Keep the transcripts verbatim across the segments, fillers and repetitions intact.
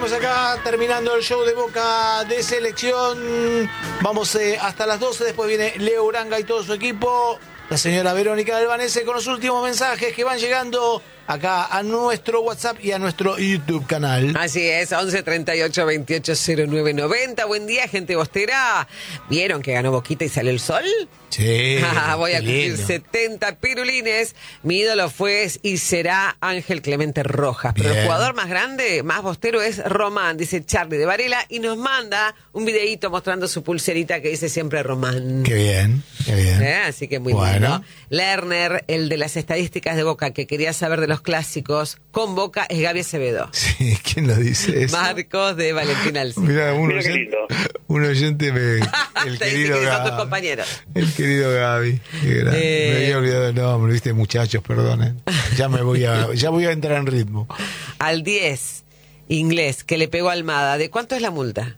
seguimos acá terminando el show de Boca de Selección. Vamos eh, hasta las doce, después viene Leo Uranga y todo su equipo. La señora Verónica Albanese con los últimos mensajes que van llegando acá a nuestro WhatsApp y a nuestro YouTube canal. Así es, once treinta y ocho veintiocho cero nueve noventa. Buen día, gente bostera. ¿Vieron que ganó Boquita y salió el sol? Sí. Voy a cumplir lindo. setenta pirulines. Mi ídolo fue y será Ángel Clemente Rojas. Pero Bien. el jugador más grande, más bostero es Román, dice Charlie de Varela. Y nos manda un videíto mostrando su pulserita que dice siempre Román. Qué bien, qué bien. ¿Eh? Así que muy Bueno. lindo. Lerner, el de las estadísticas de Boca, que quería saber de los clásicos, con Boca es Gaby Acevedo. Sí, ¿quién lo dice eso? Marcos de Valentín Alcina. Mira, un Mira qué oyente, lindo. un oyente me... El Te dice querido que son Gaby. tus compañeros. El querido Gaby. Qué grande. Eh. Me había olvidado el nombre, viste, muchachos, perdonen. Ya me voy a, ya voy a entrar en ritmo. Al diez, inglés, que le pegó a Almada. ¿De cuánto es la multa?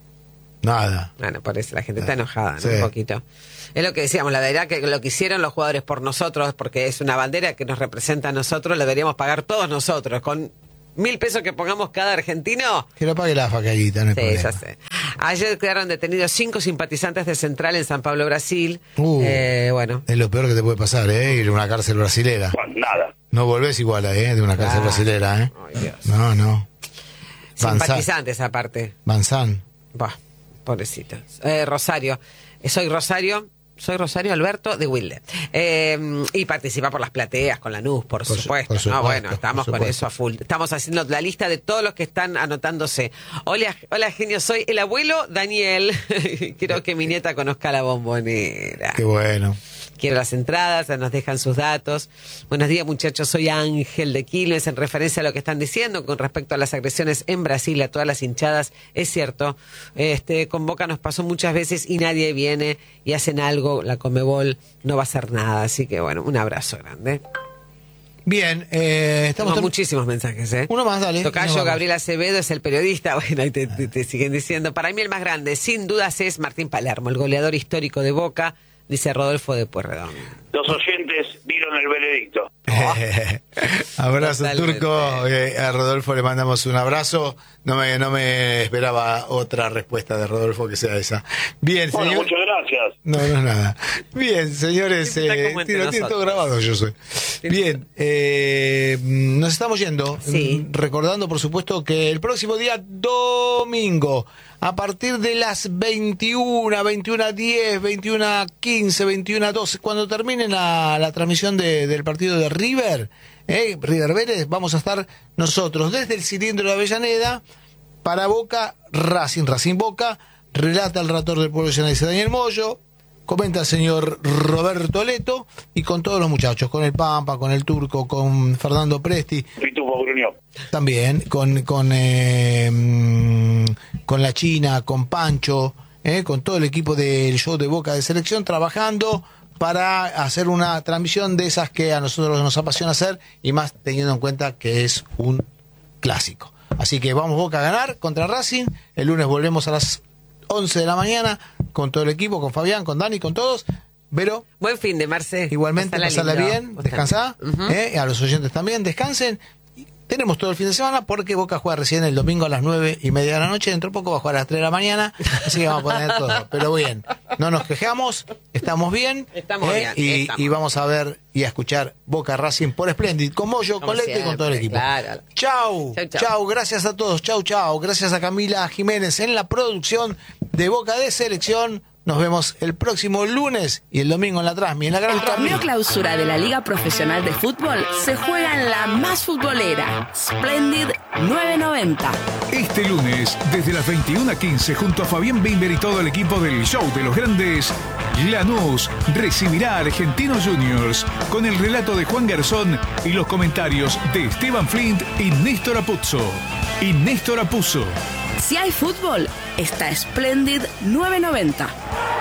Nada. Bueno, por eso la gente está enojada, ¿no? Sí. Un poquito. Es lo que decíamos, la verdad que lo que hicieron los jugadores por nosotros, porque es una bandera que nos representa a nosotros, la deberíamos pagar todos nosotros. Con mil pesos que pongamos cada argentino. Que lo pague la facaguita, no hay Sí, problema. ya sé. Ayer quedaron detenidos cinco simpatizantes de Central en San Pablo, Brasil. Uh. Eh, bueno. Es lo peor que te puede pasar, ¿eh? Ir a una cárcel brasilera. Bueno, nada. No volvés igual, ¿eh? De una cárcel Ah. brasilera, ¿eh? Ay, Dios. No, no. Banzán. Simpatizantes aparte. Banzán. Bah, pobrecitos. Eh, Rosario. Eh, Soy Rosario. Soy Rosario Alberto de Wilde. Eh, y participa por las plateas con Lanús, por, Por su- supuesto. por supuesto, No, bueno, estamos por con supuesto. eso a full. Estamos haciendo la lista de todos los que están anotándose. Hola, hola genio, soy el abuelo Daniel. Quiero que mi nieta conozca la Bombonera. Qué bueno. Quiero las entradas, nos dejan sus datos. Buenos días, muchachos. Soy Ángel de Quilmes. En referencia a lo que están diciendo con respecto a las agresiones en Brasil, a todas las hinchadas, es cierto. Este, con Boca nos pasó muchas veces y nadie viene y hacen algo. La Conmebol no va a hacer nada. Así que, bueno, un abrazo grande. Bien, eh, estamos... Tengo ter- muchísimos mensajes, ¿eh? Uno más, dale. Tocayo Uno más. Gabriel Acevedo es el periodista. Bueno, ahí te, te- te siguen diciendo. Para mí el más grande, sin dudas, es Martín Palermo, el goleador histórico de Boca, dice Rodolfo de Pueyrredón. Los oyentes dieron el veredicto. Abrazo, Totalmente. Turco. Eh, a Rodolfo le mandamos un abrazo. No me, no me esperaba otra respuesta de Rodolfo que sea esa. Bien, Bueno, señor. muchas gracias. No, no es nada. Bien, señores. Siempre está Eh, como entre tiene, tiene todo nosotros. grabado, yo soy. Bien, eh, nos estamos yendo. Sí. Mm, Recordando, por supuesto, que el próximo día domingo, a partir de las veintiuna, veintiuna diez, veintiuna quince, veintiuna doce, cuando termine la, la transmisión de- del partido de River, eh, River Vélez, vamos a estar nosotros desde el cilindro de Avellaneda para Boca, Racing, Racing Boca. Relata el relator del pueblo llanense Daniel Moyo, comenta el señor Roberto Leto y con todos los muchachos, con el Pampa, con el Turco, con Fernando Presti, Pitufo gruñó. también con con eh, mm, con la China, con Pancho, eh, con todo el equipo del show de Boca de Selección trabajando para hacer una transmisión de esas que a nosotros nos apasiona hacer y más teniendo en cuenta que es un clásico. Así que vamos Boca a ganar contra Racing. El lunes volvemos a las once de la mañana con todo el equipo, con Fabián, con Dani, con todos. Vero, Buen fin de Marce. igualmente, pasarla lindo. bien, Vos descansá, también. Ujú. eh, a los oyentes también, descansen. Y tenemos todo el fin de semana porque Boca juega recién el domingo a las nueve y media de la noche, dentro de poco va a jugar a las tres de la mañana, así que vamos a poner todo. Pero bien, no nos quejamos, estamos bien, Estamos eh, bien, y, estamos. y vamos a ver y a escuchar Boca Racing por Splendid, con Moyo, Como con Leto y con todo el siempre, equipo. claro. Chau, Chau, chau. chau, gracias a todos, chau, chau, gracias a Camila Jiménez en la producción de Boca de Selección. Nos vemos el próximo lunes y el domingo en la Trasmi, en la Gran El torneo Trasmi. clausura de la Liga Profesional de Fútbol se juega en la más futbolera, Splendid novecientos noventa. Este lunes, desde las veintiuna quince, junto a Fabián Bimber y todo el equipo del Show de los Grandes, Lanús recibirá a Argentinos Juniors con el relato de Juan Garzón y los comentarios de Esteban Flint y Néstor Apuzzo. Y Néstor Apuzzo. Si hay fútbol, está Splendid novecientos noventa.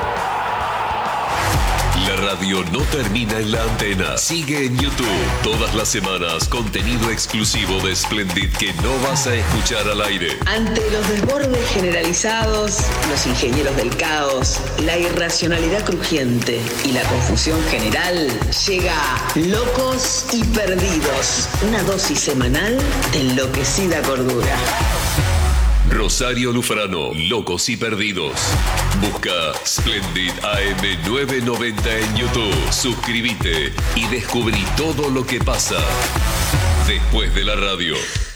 La radio no termina en la antena. Sigue en YouTube. Todas las semanas, contenido exclusivo de Splendid que no vas a escuchar al aire. Ante los desbordes generalizados, los ingenieros del caos, la irracionalidad crujiente y la confusión general, llega Locos y Perdidos, una dosis semanal de enloquecida cordura. Rosario Lufrano, Locos y Perdidos. Busca Splendid A M novecientos noventa en YouTube. Suscríbete y descubrí todo lo que pasa después de la radio.